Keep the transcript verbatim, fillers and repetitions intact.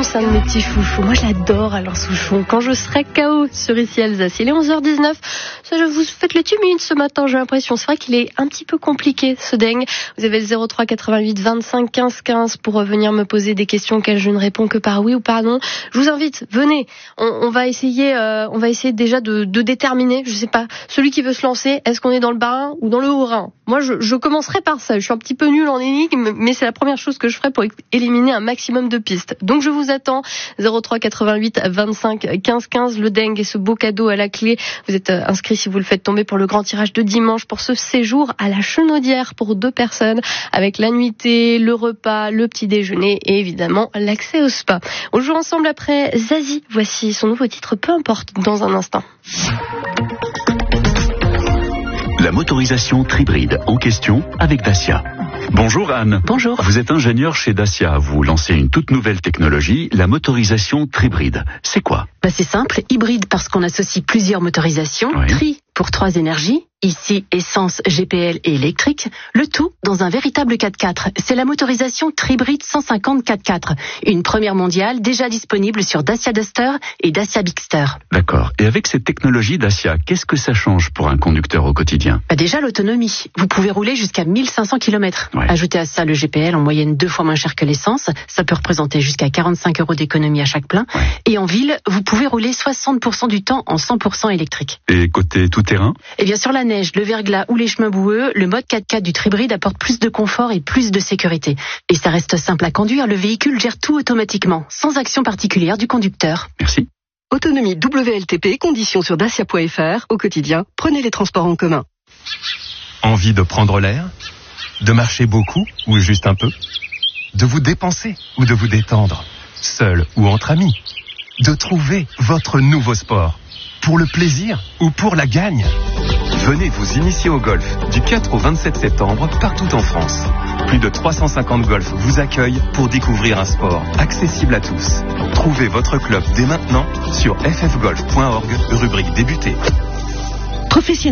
plus un de mes petits chouchous. Moi, je l'adore, Alain Souchon. Quand je serai K O sur ici Alsace, il est onze heures dix-neuf. Ça, je vous faites le timide ce matin, j'ai l'impression. C'est vrai qu'il est un petit peu compliqué, ce dingue. Vous avez le zéro trois quatre-vingt-huit vingt-cinq quinze quinze pour venir me poser des questions auxquelles je ne réponds que par oui ou par non. Je vous invite, venez. On, on va essayer, euh, on va essayer déjà de, de déterminer, je sais pas, celui qui veut se lancer, est-ce qu'on est dans le Bas-Rhin ou dans le Haut-Rhin? Moi, je, je commencerai par ça. Je suis un petit peu nulle en énigme, mais c'est la première chose que je ferai pour éliminer un maximum de pistes. Donc, je vous attends. zéro trois quatre-vingt-huit vingt-cinq quinze quinze. Le dingue et ce beau cadeau à la clé. Vous êtes inscrit si vous le faites tomber pour le grand tirage de dimanche pour ce séjour à la Chenaudière pour deux personnes avec la nuitée, le repas, le petit déjeuner et évidemment l'accès au spa. On joue ensemble après Zazie. Voici son nouveau titre, peu importe, dans un instant. La motorisation Tribride en question avec Dacia. Bonjour Anne. Bonjour. Vous êtes ingénieur chez Dacia. Vous lancez une toute nouvelle technologie, la motorisation Tribride. C'est quoi? Bah c'est simple, hybride parce qu'on associe plusieurs motorisations, oui. Tri pour trois énergies, ici essence, G P L et électrique, le tout dans un véritable quatre-quatre. C'est la motorisation Tribride cent cinquante quatre-quatre, une première mondiale déjà disponible sur Dacia Duster et Dacia Bigster. D'accord. Et avec cette technologie Dacia, qu'est-ce que ça change pour un conducteur au quotidien? Bah déjà l'autonomie. Vous pouvez rouler jusqu'à mille cinq cents kilomètres. Ouais. Ajoutez à ça le G P L en moyenne deux fois moins cher que l'essence. Ça peut représenter jusqu'à quarante-cinq euros d'économie à chaque plein. Ouais. Et en ville, vous pouvez rouler soixante pour cent du temps en cent pour cent électrique. Et côté tout-terrain? Et bien sur la neige, le verglas ou les chemins boueux, le mode quatre-quatre du Tribride apporte plus de confort et plus de sécurité. Et ça reste simple à conduire, le véhicule gère tout automatiquement, sans action particulière du conducteur. Merci. Autonomie W L T P, conditions sur dacia point f r. Au quotidien, prenez les transports en commun. Envie de prendre l'air? De marcher beaucoup ou juste un peu? De vous dépenser ou de vous détendre? Seul ou entre amis? De trouver votre nouveau sport? Pour le plaisir ou pour la gagne? Venez vous initier au golf du quatre au vingt-sept septembre partout en France. Plus de trois cent cinquante golfs vous accueillent pour découvrir un sport accessible à tous. Trouvez votre club dès maintenant sur f f golf point org, rubrique débuter. Professionnel.